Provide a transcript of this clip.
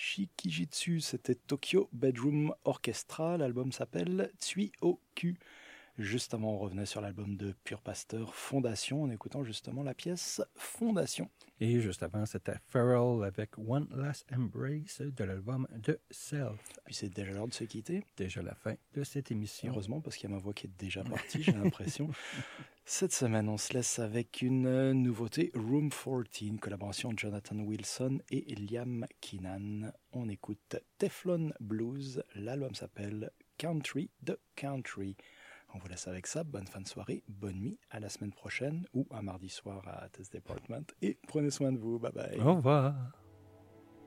Shikijitsu, c'était Tokyo Bedroom Orchestra. L'album s'appelle Tsui Oku. Juste avant, on revenait sur l'album de Pure Pasteur, Fondation, en écoutant justement la pièce Fondation. Et juste avant, c'était Pharrell avec One Last Embrace de l'album de Self. Puis c'est déjà l'heure de se quitter. Déjà la fin de cette émission. Heureusement, parce qu'il y a ma voix qui est déjà partie, j'ai l'impression. Cette semaine, on se laisse avec une nouveauté, Room 14, collaboration de Jonathan Wilson et Liam Keenan. On écoute Teflon Blues, l'album s'appelle Country the Country. On vous laisse avec ça, bonne fin de soirée, bonne nuit, à la semaine prochaine ou à mardi soir à Test Department et prenez soin de vous, bye bye. Au revoir.